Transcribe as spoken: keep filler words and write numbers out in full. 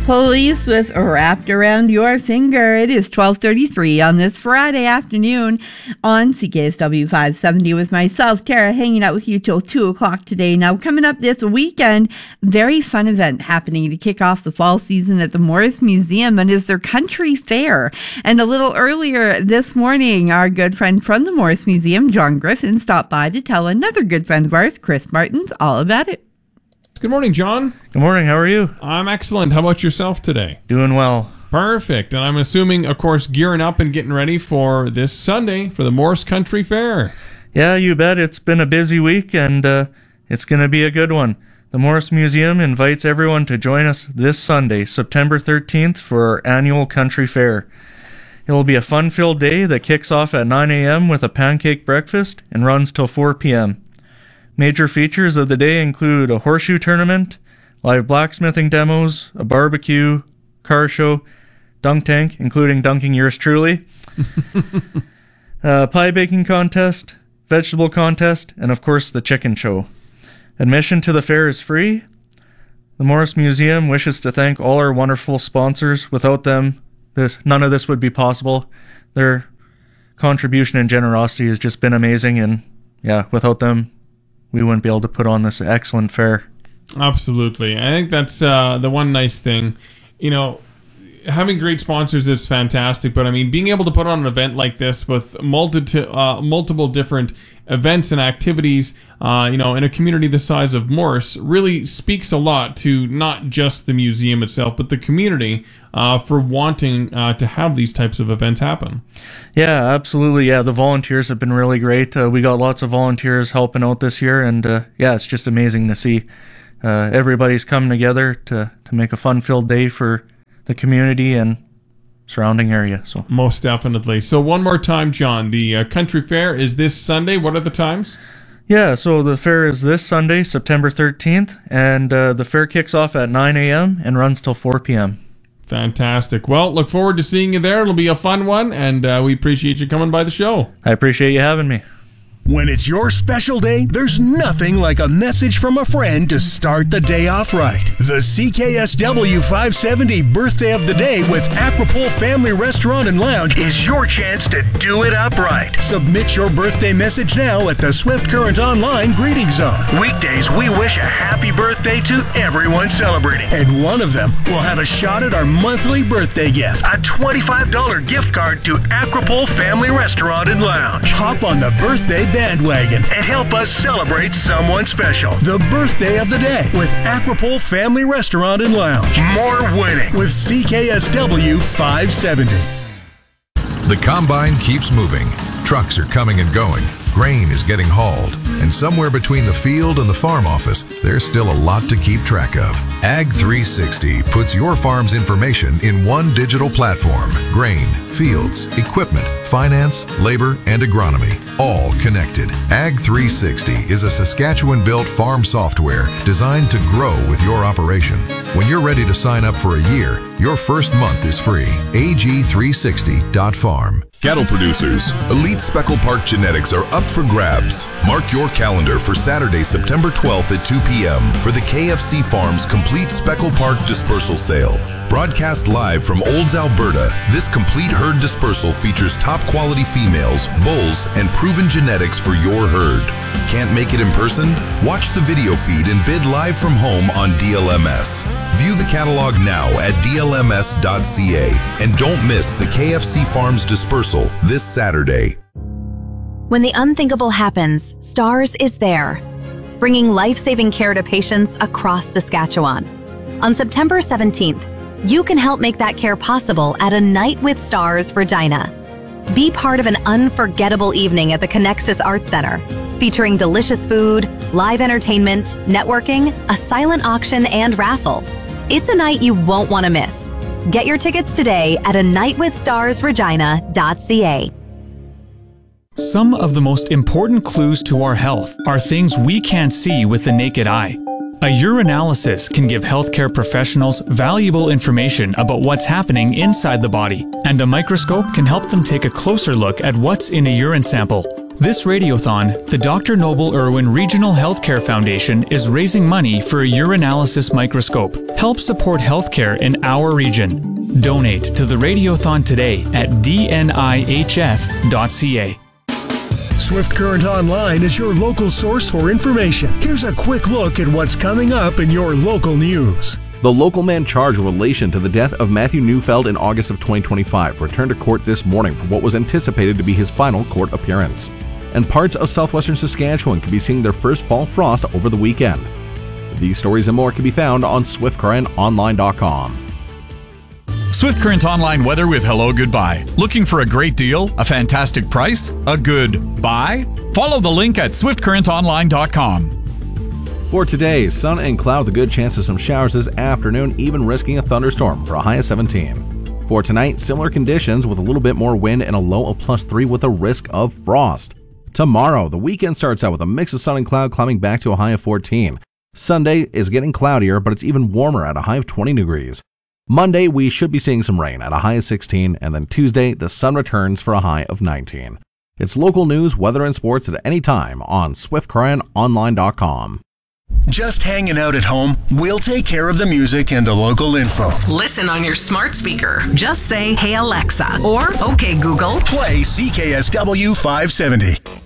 Police with Wrapped Around Your Finger. It is twelve thirty-three on this Friday afternoon on C K S W five seventy with myself, Tara, hanging out with you till two o'clock today. Now, coming up this weekend, very fun event happening to kick off the fall season at the Morris Museum, and is their country fair. And a little earlier this morning, our good friend from the Morris Museum, John Griffin, stopped by to tell another good friend of ours, Chris Martins, all about it. Good morning, John. Good morning. How are you? I'm excellent. How about yourself today? Doing well. Perfect. And I'm assuming, of course, gearing up and getting ready for this Sunday for the Morris Country Fair. Yeah, you bet. It's been a busy week, and uh, it's going to be a good one. The Morris Museum invites everyone to join us this Sunday, September thirteenth, for our annual Country Fair. It will be a fun-filled day that kicks off at nine a.m. with a pancake breakfast and runs till four p.m. Major features of the day include a horseshoe tournament, live blacksmithing demos, a barbecue, car show, dunk tank, including dunking yours truly, a pie baking contest, vegetable contest, and of course the chicken show. Admission to the fair is free. The Morris Museum wishes to thank all our wonderful sponsors. Without them, this none of this would be possible. Their contribution and generosity has just been amazing, and yeah, without them, we wouldn't be able to put on this excellent fair. Absolutely. I think that's uh, the one nice thing. You know, having great sponsors is fantastic, but I mean, being able to put on an event like this with multi- uh, multiple different events and activities, uh, you know, in a community the size of Morris, really speaks a lot to not just the museum itself, but the community uh, for wanting uh, to have these types of events happen. Yeah, absolutely. Yeah, the volunteers have been really great. Uh, we got lots of volunteers helping out this year, and uh, yeah, it's just amazing to see uh, everybody's coming together to, to make a fun-filled day for the community and surrounding area. So most definitely. So one more time, John, the uh, Country Fair is this Sunday. What are the times? Yeah, so the fair is this Sunday, September thirteenth, and uh, the fair kicks off at nine a.m. and runs till four p.m. Fantastic. Well, look forward to seeing you there. It'll be a fun one, and uh, we appreciate you coming by the show. I appreciate you having me. When it's your special day, there's nothing like a message from a friend to start the day off right. The C K S W five seventy Birthday of the Day with Aquapole Family Restaurant and Lounge is your chance to do it up right. Submit your birthday message now at the Swift Current Online Greeting Zone. Weekdays, we wish a happy birthday to everyone celebrating, and one of them will have a shot at our monthly birthday gift, a twenty-five dollars gift card to Aquapole Family Restaurant and Lounge. Hop on the birthday bandwagon and help us celebrate someone special. The Birthday of the Day with Aquapole Family Restaurant and Lounge. More winning with C K S W five seventy. The combine keeps moving. Trucks are coming and going. Grain is getting hauled. And somewhere between the field and the farm office, there's still a lot to keep track of. Ag three sixty puts your farm's information in one digital platform. Grain, fields, equipment, finance, labor, and agronomy, all connected. Ag three sixty is a Saskatchewan-built farm software designed to grow with your operation. When you're ready to sign up for a year, your first month is free. A G three sixty dot farm. Cattle producers, Elite Speckle Park Genetics are up for grabs. Mark your calendar for Saturday, September twelfth at two p.m. for the K F C Farms Complete Speckle Park Dispersal Sale. Broadcast live from Olds, Alberta, this complete herd dispersal features top-quality females, bulls, and proven genetics for your herd. Can't make it in person? Watch the video feed and bid live from home on D L M S. View the catalog now at D L M S dot C A. And don't miss the K F C Farms Dispersal this Saturday. When the unthinkable happens, STARS is there, bringing life-saving care to patients across Saskatchewan. On September seventeenth, you can help make that care possible at A Night with Stars Regina. Be part of an unforgettable evening at the Connexus Arts Center, featuring delicious food, live entertainment, networking, a silent auction, and raffle. It's a night you won't want to miss. Get your tickets today at a night with stars regina dot c a. Some of the most important clues to our health are things we can't see with the naked eye. A urinalysis can give healthcare professionals valuable information about what's happening inside the body, and a microscope can help them take a closer look at what's in a urine sample. This radiothon, the Doctor Noble Irwin Regional Healthcare Foundation is raising money for a urinalysis microscope. Help support healthcare in our region. Donate to the radiothon today at d n i h f dot c a. Swift Current Online is your local source for information. Here's a quick look at what's coming up in your local news. The local man charged in relation to the death of Matthew Neufeld in August of twenty twenty-five returned to court this morning for what was anticipated to be his final court appearance. And parts of southwestern Saskatchewan could be seeing their first fall frost over the weekend. These stories and more can be found on swift current online dot com. Swift Current Online weather with Hello Goodbye. Looking for a great deal? A fantastic price? A good buy? Follow the link at swift current online dot com. For today, sun and cloud with a good chance of some showers this afternoon, even risking a thunderstorm for a high of seventeen. For tonight, similar conditions with a little bit more wind and a low of plus three with a risk of frost. Tomorrow, the weekend starts out with a mix of sun and cloud climbing back to a high of fourteen. Sunday is getting cloudier, but it's even warmer at a high of twenty degrees. Monday, we should be seeing some rain at a high of sixteen, and then Tuesday, the sun returns for a high of nineteen. It's local news, weather, and sports at any time on swift current online dot com. Just hanging out at home? We'll take care of the music and the local info. Listen on your smart speaker. Just say, "Hey Alexa," or "Okay Google." Play C K S W five seventy.